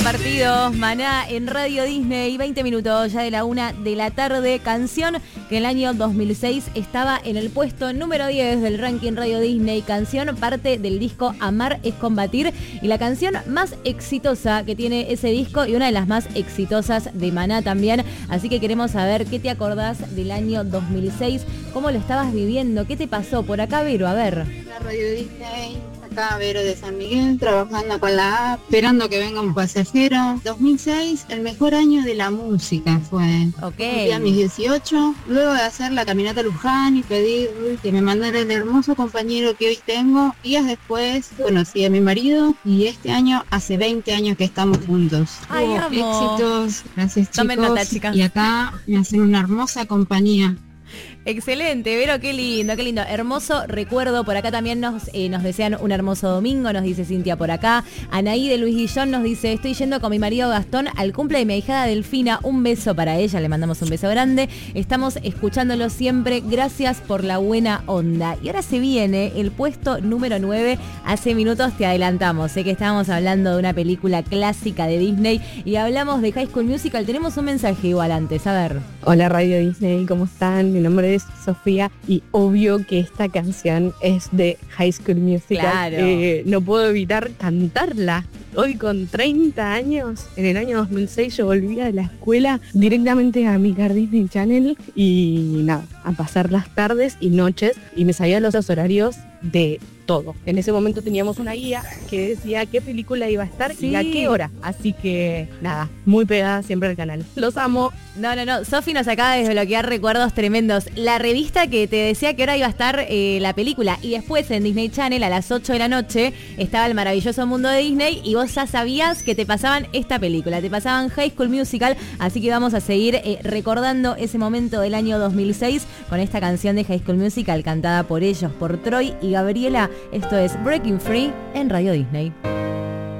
compartidos. Maná en Radio Disney, 20 minutos ya de la 1 de la tarde. Canción que en el año 2006 estaba en el puesto número 10 del ranking Radio Disney. Canción parte del disco Amar es Combatir y la canción más exitosa que tiene ese disco y una de las más exitosas de Maná también. Así que queremos saber qué te acordás del año 2006, cómo lo estabas viviendo, qué te pasó. Por acá, Vero, a ver. La Radio Disney. Acá Vero de San Miguel, trabajando con la app, esperando que venga un pasajero. 2006, el mejor año de la música fue. Cumplí a mis 18, luego de hacer la caminata a Luján y pedir que me mandara el hermoso compañero que hoy tengo. Días después conocí a mi marido y este año hace 20 años que estamos juntos. Ay, Hubo éxitos, gracias chicos. Tomen nota, chicas. Y acá me hacen una hermosa compañía. Excelente, Vero, qué lindo, hermoso recuerdo. Por acá también nos desean un hermoso domingo, nos dice Cintia por acá. Anaí de Luis Guillón nos dice, estoy yendo con mi marido Gastón al cumple de mi ahijada Delfina, un beso para ella, le mandamos un beso grande. Estamos escuchándolo siempre, gracias por la buena onda. Y ahora se viene el puesto número 9, hace minutos te adelantamos, sé que estábamos hablando de una película clásica de Disney y hablamos de High School Musical, tenemos un mensaje igual antes, a ver. Hola Radio Disney, ¿cómo están? Mi nombre es Sofía y obvio que esta canción es de High School Musical. Claro. No puedo evitar cantarla. Hoy con 30 años, en el año 2006 yo volvía de la escuela directamente a mi Disney Channel y nada, a pasar las tardes y noches y me sabía los horarios de todo. En ese momento teníamos una guía que decía qué película iba a estar y a qué hora. Así que nada, muy pegada siempre al canal. Los amo. No, Sofi nos acaba de desbloquear recuerdos tremendos. La revista que te decía que hora iba a estar la película y después en Disney Channel a las 8 de la noche estaba El Maravilloso Mundo de Disney y vos ya sabías que te pasaban esta película, te pasaban High School Musical, así que vamos a seguir recordando ese momento del año 2006 con esta canción de High School Musical cantada por ellos, por Troy y Gabriela. Esto es Breaking Free en Radio Disney.